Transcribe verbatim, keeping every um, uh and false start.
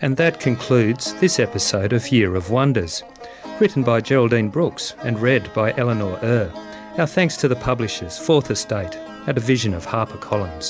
And that concludes this episode of Year of Wonders, written by Geraldine Brooks and read by Eleanor Err. Our thanks to the publishers, Fourth Estate, a division of HarperCollins.